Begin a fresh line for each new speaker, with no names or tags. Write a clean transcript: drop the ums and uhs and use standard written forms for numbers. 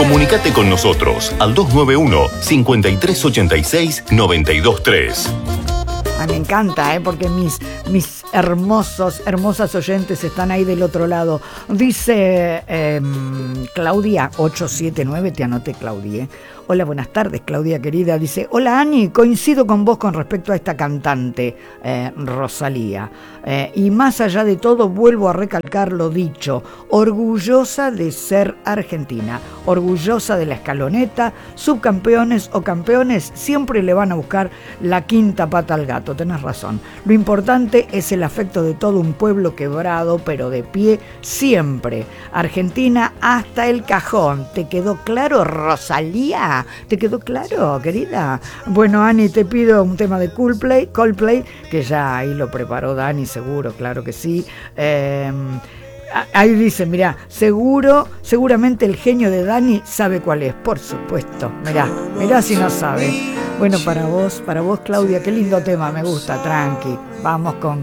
Comunicate con nosotros al 291-5386-923.
Ay, me encanta, porque mis hermosas oyentes están ahí del otro lado. Dice Claudia 879, te anoté, Claudia. Hola, buenas tardes, Claudia querida. Dice, hola Ani, coincido con vos con respecto a esta cantante, Rosalía. Y más allá de todo, vuelvo a recalcar lo dicho, orgullosa de ser argentina, orgullosa de la escaloneta, subcampeones o campeones, siempre le van a buscar la quinta pata al gato, tenés razón. Lo importante es el afecto de todo un pueblo quebrado, pero de pie siempre. Argentina hasta el cajón. ¿Te quedó claro, Rosalía? ¿Te quedó claro, querida? Bueno, Ani, te pido un tema de Coldplay, que ya ahí lo preparó Dani, seguro, claro que sí. Ahí dice, mirá, seguramente el genio de Dani sabe cuál es, por supuesto. Mirá si no sabe. Bueno, para vos, Claudia, qué lindo tema, me gusta, tranqui. Vamos con